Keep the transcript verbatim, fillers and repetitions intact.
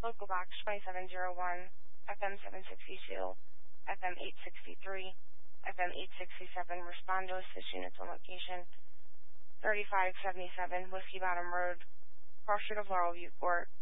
Local box twenty-seven oh one, F M seven sixty-two, F M eight sixty-three, F M eight sixty-seven. Respond to assist units on location. thirty-five seventy-seven Whiskey Bottom Road, cross street of Laurelview Court.